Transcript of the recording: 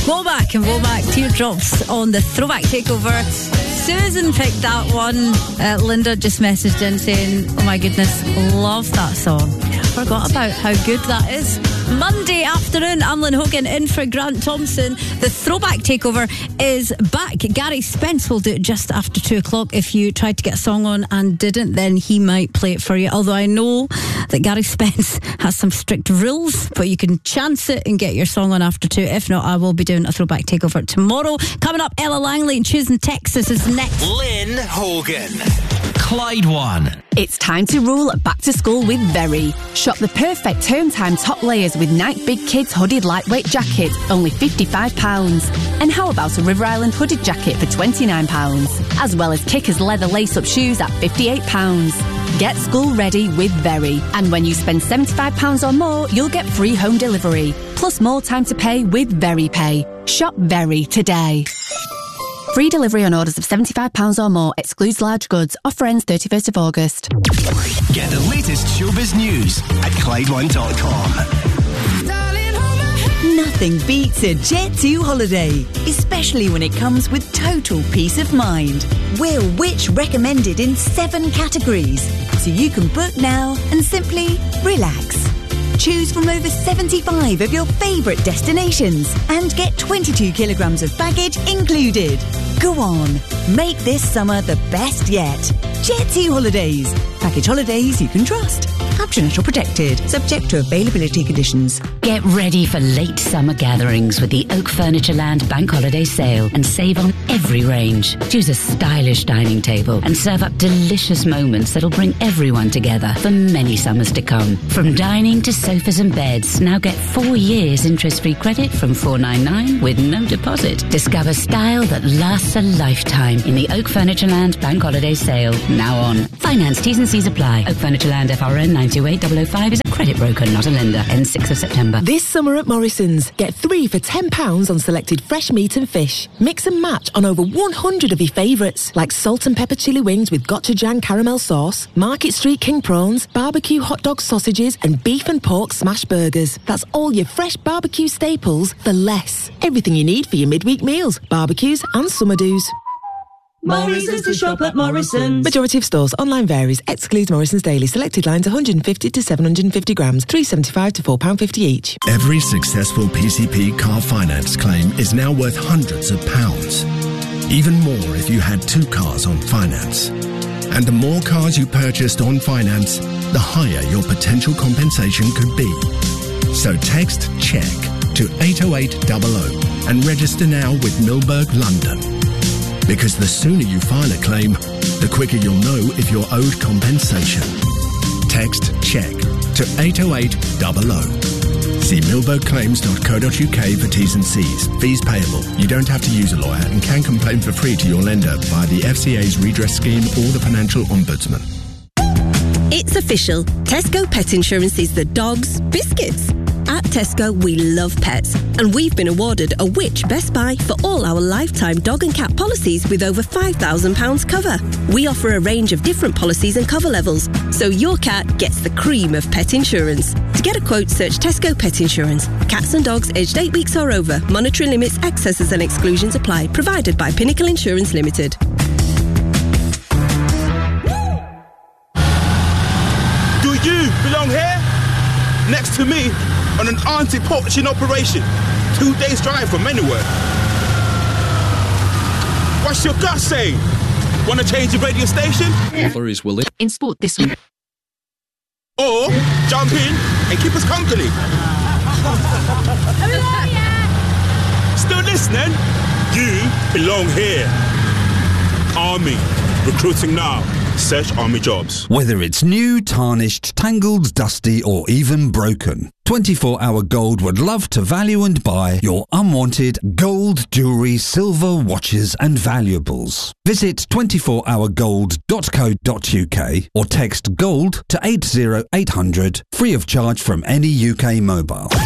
Womack, Teardrops on the Throwback Takeover. Susan picked that one. Linda just messaged in saying, oh my goodness, love that song. I forgot about how good that is. Monday afternoon, I'm Lynn Hogan in for Grant Thompson. The Throwback Takeover is back. Gary Spence will do it just after 2 o'clock. If you tried to get a song on and didn't, then he might play it for you. Although I know that Gary Spence has some strict rules, but you can chance it and get your song on after 2. If not, I will be doing a Throwback Takeover tomorrow. Coming up, Ella Langley and Choosing Texas is next. Lynn Hogan. Clyde One. It's time to roll back to school with Very. Shop the perfect term time top layers with Nike Big Kids hooded lightweight jacket, only £55. And how about a River Island hooded jacket for £29? As well as Kickers leather lace-up shoes at £58. Get school ready with Very. And when you spend £75 or more, you'll get free home delivery. Plus more time to pay with Very Pay. Shop Very today. Free delivery on orders of £75 or more. Excludes large goods. Offer ends 31st of August. Get the latest showbiz news at ClydeOne.com. Nothing beats a Jet2 holiday, especially when it comes with total peace of mind. We're Which recommended in 7 categories, so you can book now and simply relax. Choose from over 75 of your favourite destinations and get 22 kilograms of baggage included. Go on, make this summer the best yet. Jet2 Holidays. Package holidays you can trust. Captionate or protected, subject to availability conditions. Get ready for late summer gatherings with the Oak Furnitureland Bank Holiday Sale and save on every range. Choose a stylish dining table and serve up delicious moments that'll bring everyone together for many summers to come. From dining to sofas and beds, now get 4 years interest-free credit from $4.99 with no deposit. Discover style that lasts a lifetime in the Oak Furnitureland Bank Holiday Sale, now on. Finance T's and C's apply. Oak Furnitureland FRN 928005 is a credit broker, not a lender. Ends 6th of September. This summer at Morrison's, get 3 for £10 on selected fresh meat and fish. Mix and match on over 100 of your favourites, like salt and pepper chili wings with gochujang caramel sauce, Market Street king prawns, barbecue hot dog sausages, and beef and pork smash burgers. That's all your fresh barbecue staples for less. Everything you need for your midweek meals, barbecues and summer do's. Morrison's to shop at Morrison's. Majority of stores. Online varies. Excludes Morrison's Daily. Selected lines 150 to 750 grams. £3.75 to £4.50 each. Every successful PCP car finance claim is now worth hundreds of pounds. Even more if you had 2 cars on finance. And the more cars you purchased on finance, the higher your potential compensation could be. So text CHECK to 80800 and register now with Milberg London. Because the sooner you file a claim, the quicker you'll know if you're owed compensation. Text CHECK to 80800. See milbergclaims.co.uk for T's and C's. Fees payable. You don't have to use a lawyer and can complain for free to your lender via the FCA's redress scheme or the Financial Ombudsman. It's official. Tesco Pet Insurance is the dog's biscuits. At Tesco, we love pets, and we've been awarded a Which Best Buy for all our lifetime dog and cat policies with over £5,000 cover. We offer a range of different policies and cover levels, so your cat gets the cream of pet insurance. To get a quote, search Tesco Pet Insurance. Cats and dogs aged 8 weeks or over. Monetary limits, excesses and exclusions apply. Provided by Pinnacle Insurance Limited. Do you belong here? Next to me? On an anti-poaching operation. 2 days drive from anywhere. What's your gut saying? Want to change the radio station? Author is willing. In sport this week. Or jump in and keep us company. Still listening? You belong here. Army. Recruiting now. Search Army Jobs. Whether it's new, tarnished, tangled, dusty or even broken, 24 Hour Gold would love to value and buy your unwanted gold, jewellery, silver, watches and valuables. Visit 24hourgold.co.uk or text GOLD to 80800 free of charge from any UK mobile.